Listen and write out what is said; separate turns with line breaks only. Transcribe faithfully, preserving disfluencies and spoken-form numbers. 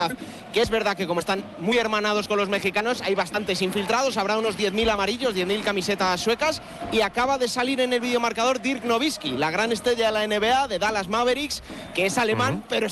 que es verdad que como están muy hermanados con los mexicanos, hay bastantes infiltrados, habrá unos diez mil amarillos, diez mil camisetas suecas, y acaba de salir en el videomarcador Dirk Nowitzki, la gran estrella de la N B A, de Dallas Mavericks, que es alemán, uh-huh. pero